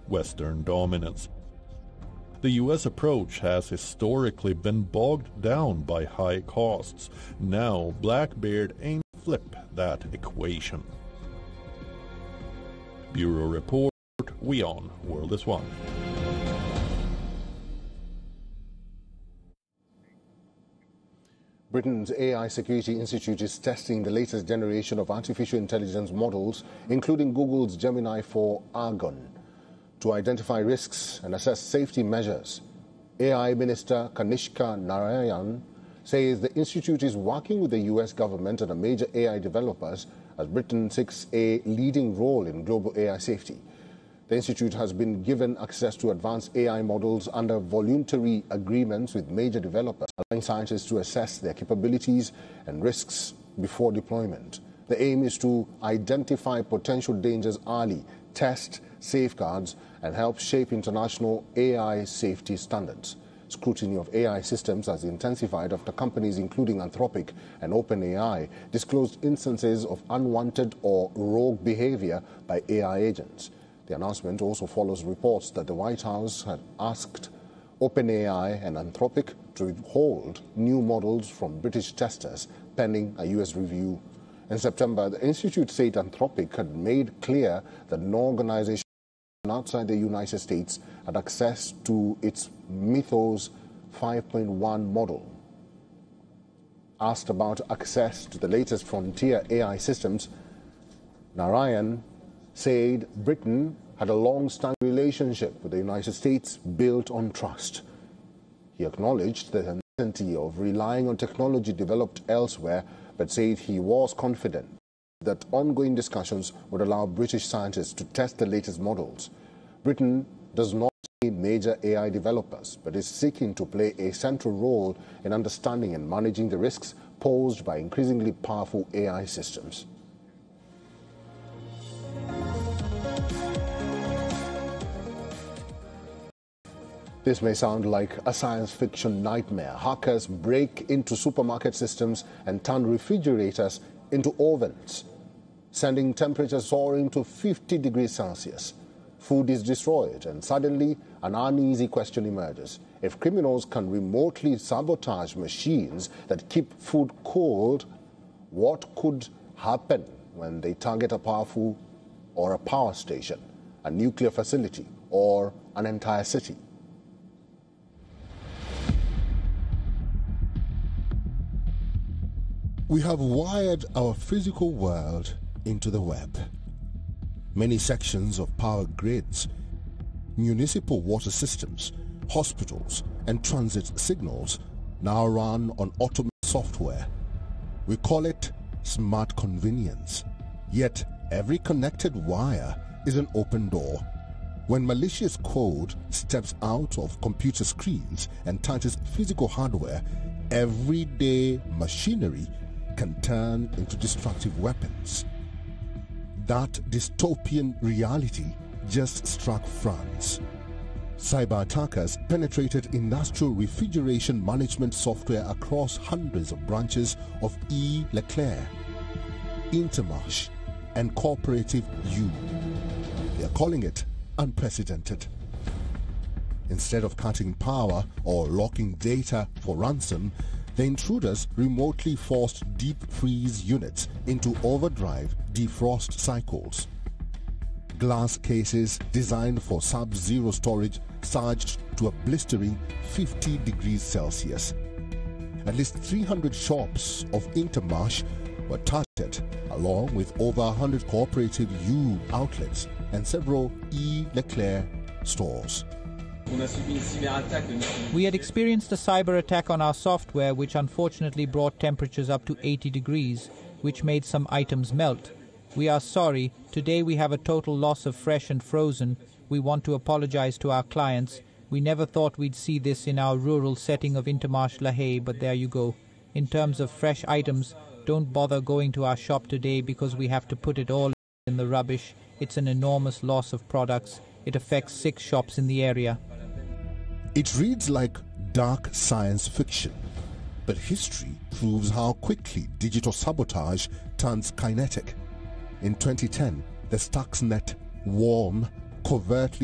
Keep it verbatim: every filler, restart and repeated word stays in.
Western dominance. The U S approach has historically been bogged down by high costs. Now Blackbeard aims to flip that equation. Bureau Report, WION, World is One. Britain's A I Security Institute is testing the latest generation of artificial intelligence models, including Google's Gemini four Argon, to identify risks and assess safety measures. A I Minister Kanishka Narayan says the institute is working with the U S government and the major A I developers as Britain seeks a leading role in global A I safety. The institute has been given access to advanced A I models under voluntary agreements with major developers, allowing scientists to assess their capabilities and risks before deployment. The aim is to identify potential dangers early, test safeguards, and help shape international A I safety standards. Scrutiny of A I systems has intensified after companies including Anthropic and OpenAI disclosed instances of unwanted or rogue behavior by A I agents. The announcement also follows reports that the White House had asked OpenAI and Anthropic to withhold new models from British testers pending a U S review. In September, the institute said Anthropic had made clear that no organization outside the United States had access to its Mythos five point one model. Asked about access to the latest frontier A I systems, Narayan said Britain had a long-standing relationship with the United States built on trust. He acknowledged the necessity of relying on technology developed elsewhere, but said he was confident that ongoing discussions would allow British scientists to test the latest models. Britain does not need major A I developers, but is seeking to play a central role in understanding and managing the risks posed by increasingly powerful A I systems. This may sound like a science fiction nightmare. Hackers break into supermarket systems and turn refrigerators into ovens, sending temperatures soaring to fifty degrees Celsius. Food is destroyed, and suddenly an uneasy question emerges. If criminals can remotely sabotage machines that keep food cold, what could happen when they target a powerful or a power station, a nuclear facility, or an entire city? We have wired our physical world into the web. Many sections of power grids, municipal water systems, hospitals, and transit signals now run on automated software. We call it smart convenience. Yet every connected wire is an open door. When malicious code steps out of computer screens and touches physical hardware, everyday machinery can turn into destructive weapons. That dystopian reality just struck France. Cyber attackers penetrated industrial refrigeration management software across hundreds of branches of E. Leclerc, Intermarché, and Cooperative U. They are calling it unprecedented. Instead of cutting power or locking data for ransom, the intruders remotely forced deep freeze units into overdrive defrost cycles. Glass cases designed for sub-zero storage surged to a blistering fifty degrees Celsius. At least three hundred shops of Intermarché were targeted, along with over one hundred Cooperative U outlets and several E. Leclerc stores. We had experienced a cyber attack on our software which unfortunately brought temperatures up to eighty degrees, which made some items melt. We are sorry. Today we have a total loss of fresh and frozen. We want to apologize to our clients. We never thought we'd see this in our rural setting of Intermarché La Haye, but there you go. In terms of fresh items, don't bother going to our shop today because we have to put it all in the rubbish. It's an enormous loss of products. It affects six shops in the area. It reads like dark science fiction, but history proves how quickly digital sabotage turns kinetic. In twenty ten, the Stuxnet worm covertly